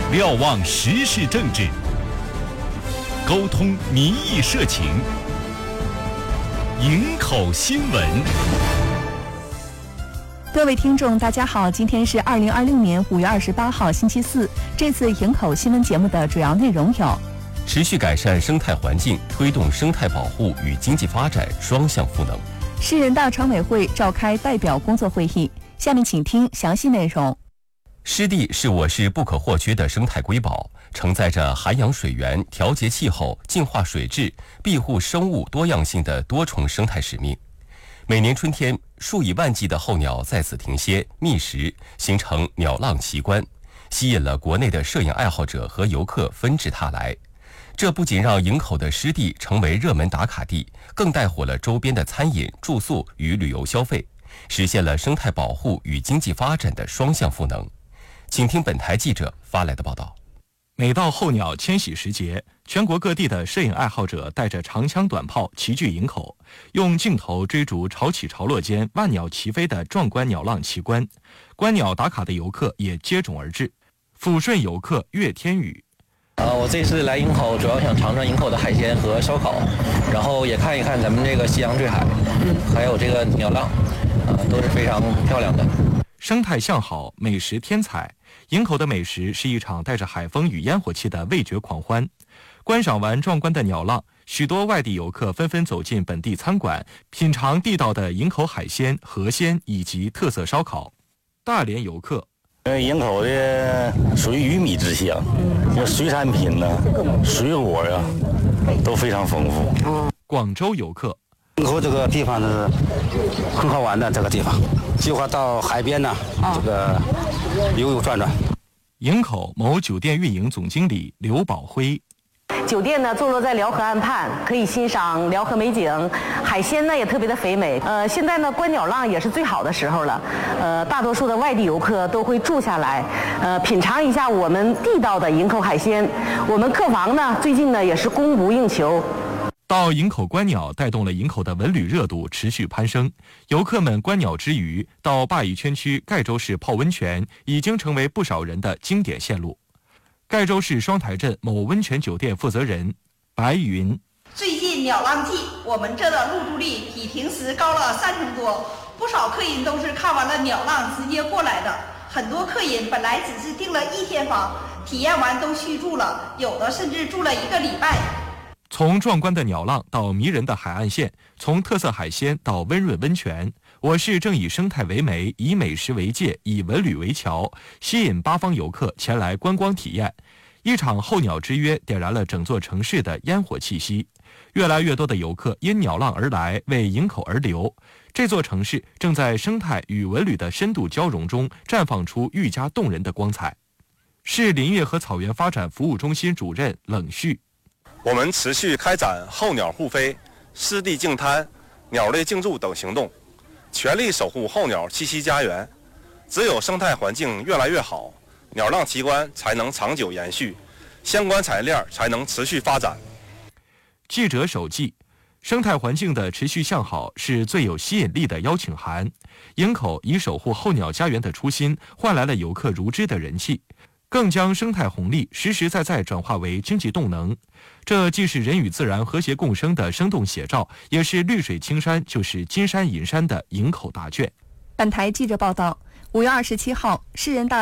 瞭望时事政治，沟通民意社情，营口新闻。 各位听众大家好，今天是2020年5月28号星期四。这次营口新闻节目的主要内容有： 持续改善生态环境，推动生态保护与经济发展双向赋能。 市人大常委会召开代表工作会议，下面请听详细内容。 湿地是我市不可或缺的生态瑰宝，承载着涵养水源、调节气候、净化水质、庇护生物多样性的多重生态使命。每年春天，数以万计的候鸟在此停歇觅食，形成鸟浪奇观，吸引了国内的摄影爱好者和游客纷至沓来。这不仅让营口的湿地成为热门打卡地，更带火了周边的餐饮、住宿与旅游消费，实现了生态保护与经济发展的双向赋能。请听本台记者发来的报道。 每到候鸟迁徙时节，全国各地的摄影爱好者带着长枪短炮齐聚营口，用镜头追逐潮起潮落间万鸟齐飞的壮观鸟浪奇观。观鸟打卡的游客也接踵而至。抚顺游客岳天宇。 我这次来营口主要想尝尝营口的海鲜和烧烤，然后也看一看咱们这个夕阳坠海，还有这个鸟浪，都是非常漂亮的。 生态向好，美食添彩。营口的美食是一场带着海风与烟火气的味觉狂欢。观赏完壮观的鸟浪，许多外地游客纷纷走进本地餐馆，品尝地道的营口海鲜、河鲜以及特色烧烤。大连游客。 营口的属于鱼米之乡，水产品呢、水果啊都非常丰富。 广州游客。 营口这个地方是很好玩的，这个地方计划到海边呢，这个游游转转。 营口某酒店运营总经理刘宝辉。 酒店呢坐落在辽河岸畔，可以欣赏辽河美景，海鲜呢也特别的肥美。现在呢观鸟浪也是最好的时候了。大多数的外地游客都会住下来，品尝一下我们地道的营口海鲜。我们客房呢最近呢也是供不应求。 到营口观鸟带动了营口的文旅热度持续攀升，游客们观鸟之余，到鲅鱼圈区盖州市泡温泉已经成为不少人的经典线路。盖州市双台镇某温泉酒店负责人白云： 最近鸟浪季，我们这的入住率比平时高了30%多，不少客人都是看完了鸟浪直接过来的。很多客人本来只是订了1天房，体验完都续住了，有的甚至住了1个礼拜。 从壮观的鸟浪到迷人的海岸线，从特色海鲜到温润温泉，我市正以生态为媒，以美食为界，以文旅为桥，吸引8方游客前来观光体验。一场候鸟之约点燃了整座城市的烟火气息，越来越多的游客因鸟浪而来，为营口而流。这座城市正在生态与文旅的深度交融中绽放出愈加动人的光彩。市林业和草原发展服务中心主任冷旭： 我们持续开展候鸟护飞、湿地净滩、鸟类净住等行动，全力守护候鸟栖息家园。只有生态环境越来越好，鸟浪奇观才能长久延续，相关产业链才能持续发展。 记者手记：生态环境的持续向好是最有吸引力的邀请函。营口以守护候鸟家园的初心，换来了游客如织的人气，更将生态红利实实在在转化为经济动能。这既是人与自然和谐共生的生动写照，也是绿水青山就是金山银山的营口答卷。 本台记者报道，5月27号，市人大